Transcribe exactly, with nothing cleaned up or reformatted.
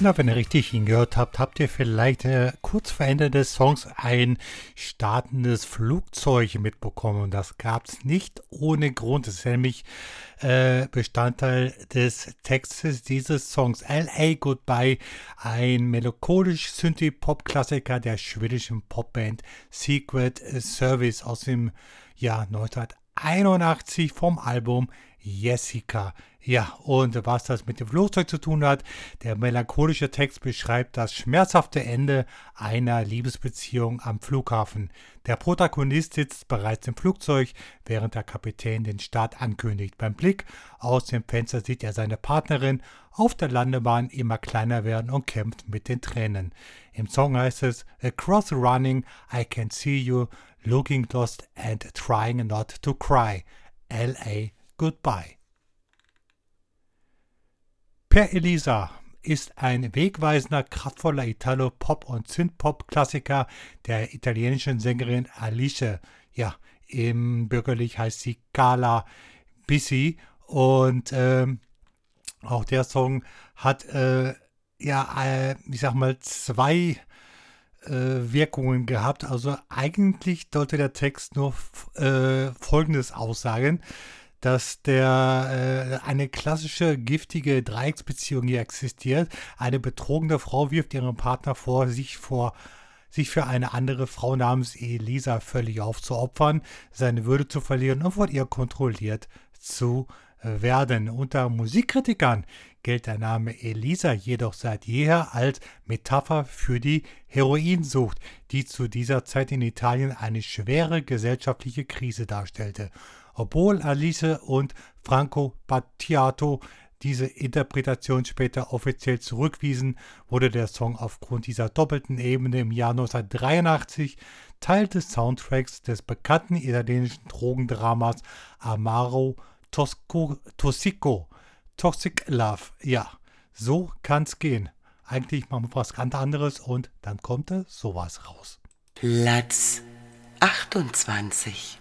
Na, wenn ihr richtig hingehört habt, habt ihr vielleicht äh, kurz vor Ende des Songs ein startendes Flugzeug mitbekommen. Und das gab es nicht ohne Grund. Das ist nämlich äh, Bestandteil des Textes dieses Songs. L A Goodbye, ein melancholisch Synthie-Pop-Klassiker der schwedischen Popband Secret Service aus dem Jahr neunzehnhunderteinundachtzig vom Album Jessica. Ja, und was das mit dem Flugzeug zu tun hat, der melancholische Text beschreibt das schmerzhafte Ende einer Liebesbeziehung am Flughafen. Der Protagonist sitzt bereits im Flugzeug, während der Kapitän den Start ankündigt. Beim Blick aus dem Fenster sieht er seine Partnerin auf der Landebahn immer kleiner werden und kämpft mit den Tränen. Im Song heißt es: Across running, I can see you, looking lost and trying not to cry. L A Goodbye. Per Elisa ist ein wegweisender, kraftvoller Italo-Pop- und Synth-Pop-Klassiker der italienischen Sängerin Alice. Ja, im Bürgerlich heißt sie Carla Bissi. Und ähm, auch der Song hat, äh, ja, äh, ich sag mal, zwei äh, Wirkungen gehabt. Also eigentlich sollte der Text nur äh, Folgendes aussagen: dass der, äh, eine klassische giftige Dreiecksbeziehung hier existiert. Eine betrogene Frau wirft ihrem Partner vor, sich vor sich für eine andere Frau namens Elisa völlig aufzuopfern, seine Würde zu verlieren und von ihr kontrolliert zu werden. Unter Musikkritikern gilt der Name Elisa jedoch seit jeher als Metapher für die Heroinsucht, die zu dieser Zeit in Italien eine schwere gesellschaftliche Krise darstellte. Obwohl Alice und Franco Battiato diese Interpretation später offiziell zurückwiesen, wurde der Song aufgrund dieser doppelten Ebene im Jahr neunzehnhundertdreiundachtzig Teil des Soundtracks des bekannten italienischen Drogendramas Amaro Tosco, Tossico, Toxic Love. Ja, so kann's gehen. Eigentlich machen wir was ganz anderes und dann kommt da sowas raus. Platz achtundzwanzig.